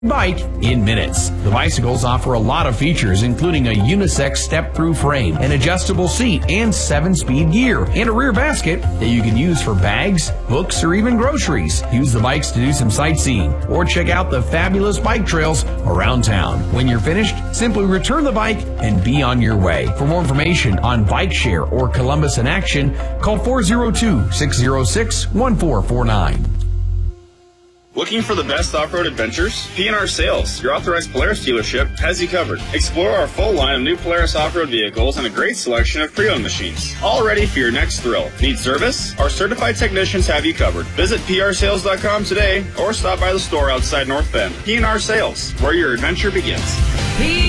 bike in minutes. The bicycles offer a lot of features, including a unisex step-through frame, an adjustable seat, and 7-speed gear, and a rear basket that you can use for bags, books, or even groceries. Use the bikes to do some sightseeing, or check out the fabulous bike trails around town. When you're finished, simply return the bike and be on your way. For more information on Bike Share or Columbus in Action, call 402-606-1449. Looking for the best off-road adventures? P&R Sales, your authorized Polaris dealership, has you covered. Explore our full line of new Polaris off-road vehicles and a great selection of pre-owned machines. All ready for your next thrill. Need service? Our certified technicians have you covered. Visit PRSales.com today or stop by the store outside North Bend. P&R Sales, where your adventure begins.